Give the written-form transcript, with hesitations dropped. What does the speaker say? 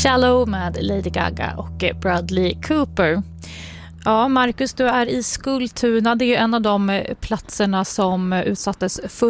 Shallow med Lady Gaga och Bradley Cooper. Ja, Marcus, du är i Skultuna. Det är en av de platserna som utsattes för